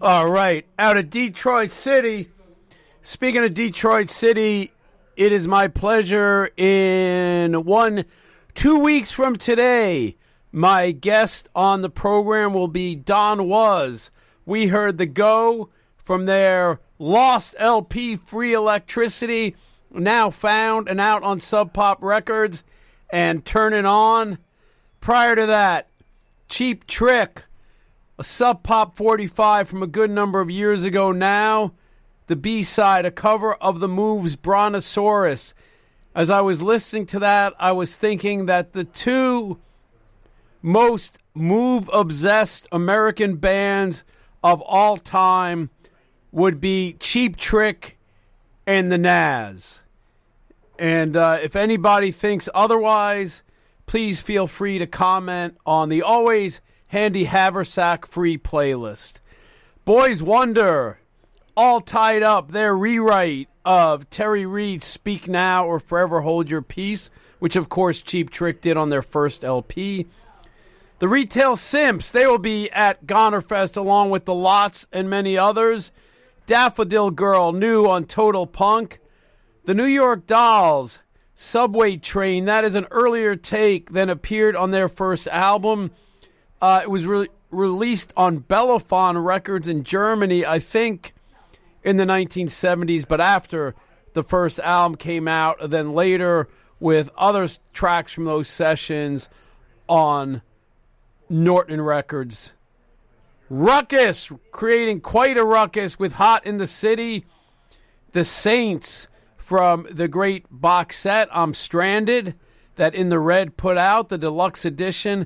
All right, out of Detroit City. Speaking of Detroit City, it is my pleasure in 2 weeks from today, my guest on the program will be Don Was. We heard The Go from their lost LP, Free Electricity, now found and out on Sub Pop Records, and Turn It On. Prior to that, Cheap Trick, a Sub Pop 45 from a good number of years ago now. The B-side, a cover of The Move's Brontosaurus. As I was listening to that, I was thinking that the two most Move-obsessed American bands of all time would be Cheap Trick and the Nazz. And if anybody thinks otherwise, please feel free to comment on the always handy Haversack free playlist. Boys Wonder, All Tied Up, their rewrite of Terry Reid's Speak Now or Forever Hold Your Peace, which of course Cheap Trick did on their first LP. The Retail Simps, they will be at Gonerfest along with the Lots and many others. Daffodil Girl, new on Total Punk. The New York Dolls, Subway Train, that is an earlier take than appeared on their first album. It was released on Bellaphon Records in Germany, I think, in the 1970s, but after the first album came out, and then later with other tracks from those sessions on Norton Records. Ruckus, creating quite a ruckus with Hot in the City. The Saints, from the great box set I'm Stranded, that In the Red put out, the deluxe edition.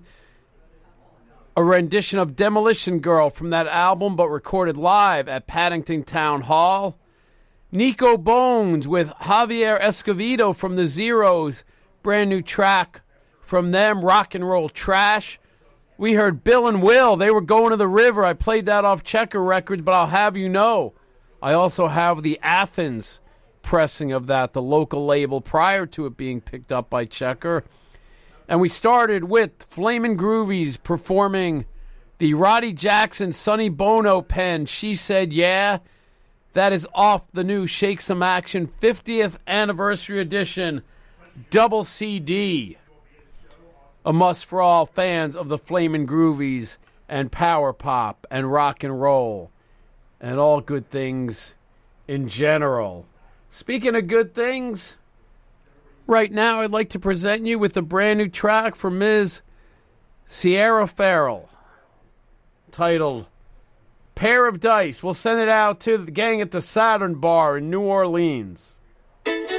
A rendition of Demolition Girl from that album, but recorded live at Paddington Town Hall. Nico Bones with Javier Escovedo from the Zeros, brand new track from them, Rock and Roll Trash. We heard Bill and Will, they were Going to the River. I played that off Checker Records, but I'll have you know, I also have the Athens pressing of that, the local label, prior to it being picked up by Checker. And we started with Flamin' Groovies performing the Roddy Jackson Sonny Bono pen, She Said Yeah. That is off the new Shake Some Action 50th Anniversary Edition double CD. A must for all fans of the Flamin' Groovies and power pop and rock and roll and all good things in general. Speaking of good things, right now I'd like to present you with a brand new track from Ms. Sierra Farrell titled Pair of Dice. We'll send it out to the gang at the Saturn Bar in New Orleans.